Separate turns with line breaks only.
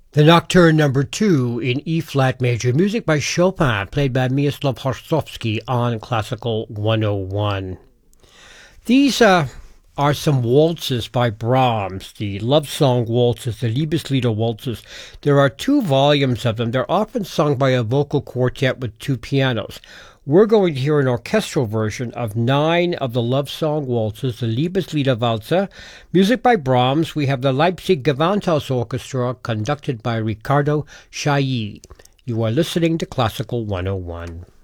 The Nocturne Number 2 in E-flat major, music by Chopin, played by Miroslav Horostovsky on Classical 101. These are some waltzes by Brahms, the love song waltzes, the Liebeslieder waltzes. There are 2 volumes of them. They're often sung by a vocal quartet with 2 pianos. We're going to hear an orchestral version of 9 of the love song waltzes, the Liebeslieder Walzer, music by Brahms. We have the Leipzig Gewandhaus Orchestra, conducted by Riccardo Chailly. You are listening to Classical 101.